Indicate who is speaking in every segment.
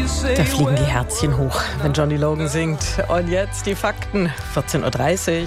Speaker 1: Da fliegen die Herzchen hoch, wenn Johnny Logan singt. Und jetzt die Fakten, 14.30 Uhr.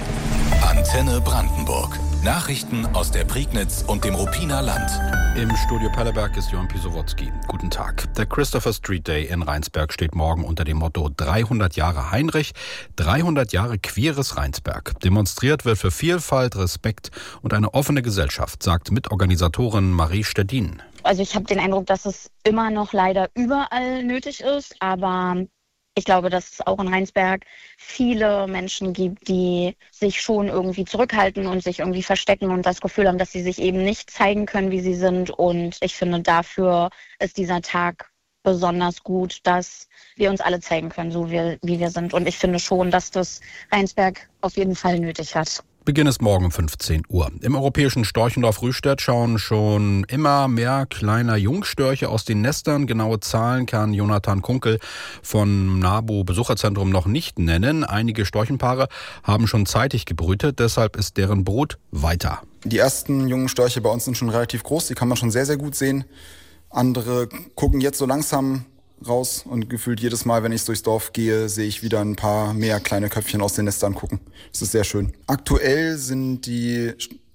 Speaker 2: Antenne Brandenburg. Nachrichten aus der Prignitz und dem Ruppiner Land.
Speaker 3: Im Studio Pelleberg ist Jörn Pisowotzki. Guten Tag. Der Christopher Street Day in Rheinsberg steht morgen unter dem Motto 300 Jahre Heinrich, 300 Jahre queeres Rheinsberg. Demonstriert wird für Vielfalt, Respekt und eine offene Gesellschaft, sagt Mitorganisatorin Marie Stedin.
Speaker 4: Also ich habe den Eindruck, dass es immer noch leider überall nötig ist, aber ich glaube, dass es auch in Rheinsberg viele Menschen gibt, die sich schon irgendwie zurückhalten und sich irgendwie verstecken und das Gefühl haben, dass sie sich eben nicht zeigen können, wie sie sind. Und ich finde, dafür ist dieser Tag besonders gut, dass wir uns alle zeigen können, so wie wir sind. Und ich finde schon, dass das Rheinsberg auf jeden Fall nötig hat.
Speaker 3: Beginn ist morgen um 15 Uhr. Im europäischen Storchendorf Rüstedt schauen schon immer mehr kleiner Jungstörche aus den Nestern. Genaue Zahlen kann Jonathan Kunkel von NABU Besucherzentrum noch nicht nennen. Einige Storchenpaare haben schon zeitig gebrütet, deshalb ist deren Brut weiter.
Speaker 5: Die ersten jungen Störche bei uns sind schon relativ groß, die kann man schon sehr, sehr gut sehen. Andere gucken jetzt so langsam raus und gefühlt jedes Mal, wenn ich durchs Dorf gehe, sehe ich wieder ein paar mehr kleine Köpfchen aus den Nestern gucken. Das ist sehr schön. Aktuell sind die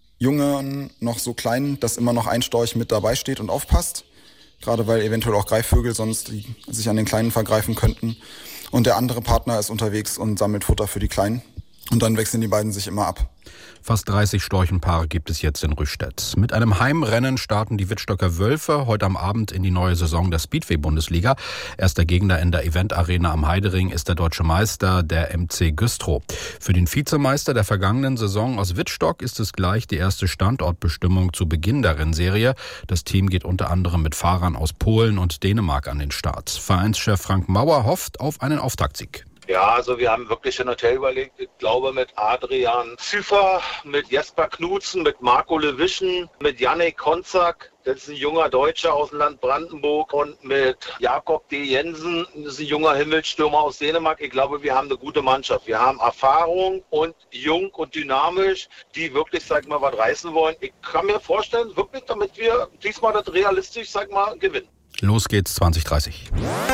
Speaker 5: Jungen noch so klein, dass immer noch ein Storch mit dabei steht und aufpasst. Gerade weil eventuell auch Greifvögel sonst sich an den Kleinen vergreifen könnten. Und der andere Partner ist unterwegs und sammelt Futter für die Kleinen. Und dann wechseln die beiden sich immer ab.
Speaker 3: Fast 30 Storchenpaare gibt es jetzt in Rüstedt. Mit einem Heimrennen starten die Wittstocker Wölfe heute am Abend in die neue Saison der Speedway-Bundesliga. Erster Gegner in der Event-Arena am Heidering ist der deutsche Meister, der MC Güstrow. Für den Vizemeister der vergangenen Saison aus Wittstock ist es gleich die erste Standortbestimmung zu Beginn der Rennserie. Das Team geht unter anderem mit Fahrern aus Polen und Dänemark an den Start. Vereinschef Frank Mauer hofft auf einen Auftaktsieg.
Speaker 6: Ja, also wir haben wirklich ein Hotel überlegt. Ich glaube mit Adrian Züfer, mit Jesper Knutzen, mit Marco Lewischen, mit Jannik Konzak, das ist ein junger Deutscher aus dem Land Brandenburg, und mit Jakob D. Jensen, das ist ein junger Himmelsstürmer aus Dänemark. Ich glaube, wir haben eine gute Mannschaft. Wir haben Erfahrung und jung und dynamisch, die wirklich, sag mal, was reißen wollen. Ich kann mir vorstellen, wirklich, damit wir diesmal das realistisch, sag mal, gewinnen.
Speaker 3: Los geht's 2030.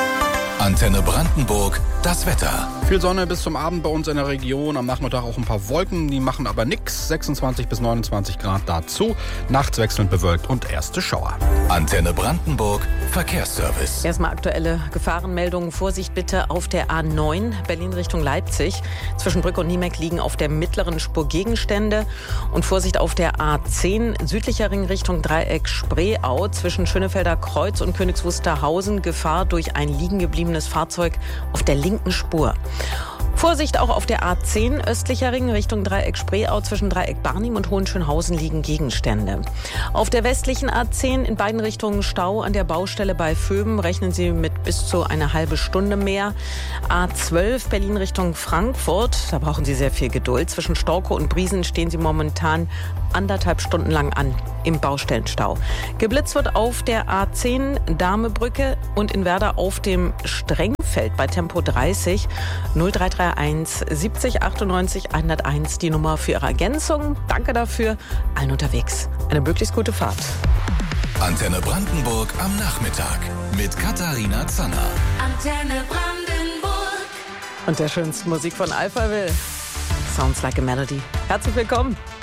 Speaker 2: Antenne Brandenburg, das Wetter.
Speaker 3: Viel Sonne bis zum Abend bei uns in der Region. Am Nachmittag auch ein paar Wolken, die machen aber nix. 26 bis 29 Grad dazu. Nachts wechselnd bewölkt und erste Schauer.
Speaker 2: Antenne Brandenburg, Verkehrsservice.
Speaker 1: Erstmal aktuelle Gefahrenmeldungen. Vorsicht bitte auf der A9 Berlin Richtung Leipzig. Zwischen Brück und Niemeck liegen auf der mittleren Spur Gegenstände. Und Vorsicht auf der A10 südlicher Ring Richtung Dreieck Spreeau. Zwischen Schönefelder Kreuz und Königs Wusterhausen Gefahr durch ein liegen gebliebenes Fahrzeug auf der linken Spur. Vorsicht auch auf der A10 östlicher Ring Richtung Dreieck Spreeau. Zwischen Dreieck Barnim und Hohenschönhausen liegen Gegenstände. Auf der westlichen A10 in beiden Richtungen Stau an der Baustelle bei Vöben. Rechnen Sie mit bis zu eine halbe Stunde mehr. A12 Berlin Richtung Frankfurt. Da brauchen Sie sehr viel Geduld. Zwischen Storkow und Briesen stehen Sie momentan 1,5 Stunden lang an im Baustellenstau. Geblitzt wird auf der A10 Damebrücke und in Werder auf dem Strengfeld bei Tempo 30 0331 70 98 101 die Nummer für Ihre Ergänzung. Danke dafür. Allen unterwegs eine möglichst gute Fahrt.
Speaker 2: Antenne Brandenburg am Nachmittag mit Katharina Zanner.
Speaker 7: Antenne Brandenburg.
Speaker 1: Und der schönsten Musik von Alphaville. Sounds like a Melody. Herzlich willkommen.